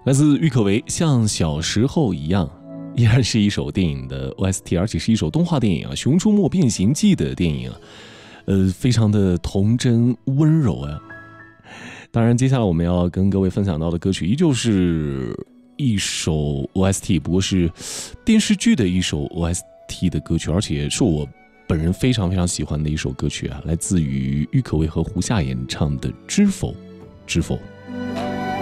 来自郁可唯《像小时候一样》，依然是一首电影的 OST， 而且是一首动画电影啊，《熊出没变形记》的电影啊，非常的童真温柔啊。当然，接下来我们要跟各位分享到的歌曲，依旧是一首 OST， 不过是电视剧的一首 OST 的歌曲，而且是我本人非常非常喜欢的一首歌曲啊，来自于郁可唯和胡夏演唱的《知否知否》。